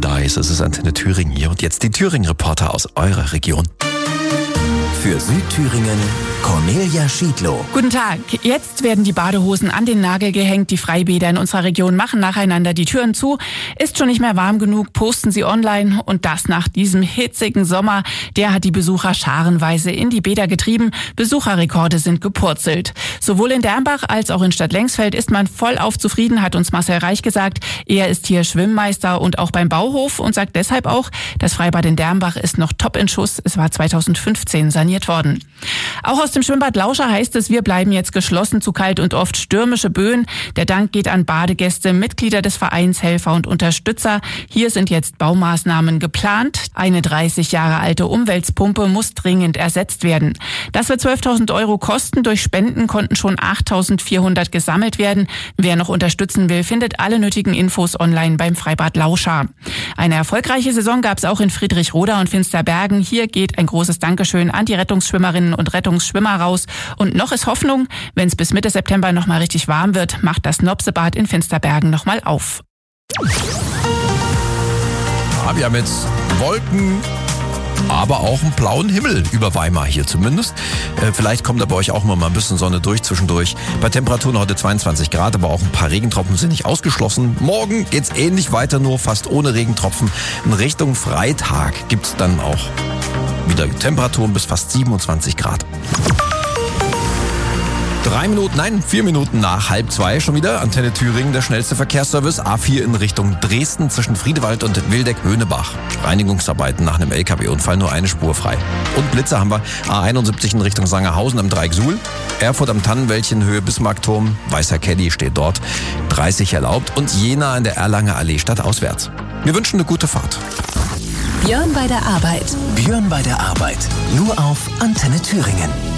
Paradise. Es ist Antenne Thüringen hier und jetzt die Thüringen-Reporter aus eurer Region. Für Südthüringen Cornelia Schiedlow. Guten Tag. Jetzt werden die Badehosen an den Nagel gehängt. Die Freibäder in unserer Region machen nacheinander die Türen zu. Ist schon nicht mehr warm genug, posten sie online. Und das nach diesem hitzigen Sommer. Der hat die Besucher scharenweise in die Bäder getrieben. Besucherrekorde sind gepurzelt. Sowohl in Dernbach als auch in Stadtlengsfeld ist man vollauf zufrieden, hat uns Marcel Reich gesagt. Er ist hier Schwimmmeister und auch beim Bauhof und sagt deshalb auch, das Freibad in Dernbach ist noch top in Schuss. Es war 2015 saniert worden. Auch aus dem Schwimmbad Lauscha heißt es, wir bleiben jetzt geschlossen zu kalt und oft stürmische Böen. Der Dank geht an Badegäste, Mitglieder des Vereins, Helfer und Unterstützer. Hier sind jetzt Baumaßnahmen geplant. Eine 30 Jahre alte Umweltpumpe muss dringend ersetzt werden. Das wird 12.000 € kosten. Durch Spenden konnten schon 8.400 gesammelt werden. Wer noch unterstützen will, findet alle nötigen Infos online beim Freibad Lauscha. Eine erfolgreiche Saison gab es auch in Friedrichroda und Finsterbergen. Hier geht ein großes Dankeschön an die Rettungsschwimmerinnen und Rettungsschwimmer raus. Und noch ist Hoffnung, wenn es bis Mitte September noch mal richtig warm wird, macht das Nopsebad in Finsterbergen noch mal auf. Ja, wir haben jetzt Wolken, aber auch einen blauen Himmel über Weimar hier zumindest. Vielleicht kommt da bei euch auch mal ein bisschen Sonne durch zwischendurch. Bei Temperaturen heute 22 Grad, aber auch ein paar Regentropfen sind nicht ausgeschlossen. Morgen geht's ähnlich weiter, nur fast ohne Regentropfen. In Richtung Freitag gibt's dann auch wieder Temperaturen bis fast 27 Grad. 4 Minuten nach 1:30 schon wieder. Antenne Thüringen, der schnellste Verkehrsservice. A4 in Richtung Dresden zwischen Friedewald und Wildeck-Höhnebach. Reinigungsarbeiten nach einem LKW-Unfall, nur eine Spur frei. Und Blitzer haben wir. A71 in Richtung Sangerhausen am Dreieck Suhl. Erfurt am Tannenwäldchen, Höhe Bismarckturm. Weißer Caddy steht dort. 30 erlaubt. Und Jena an der Erlanger Allee stadtauswärts. Wir wünschen eine gute Fahrt. Björn bei der Arbeit. Björn bei der Arbeit. Nur auf Antenne Thüringen.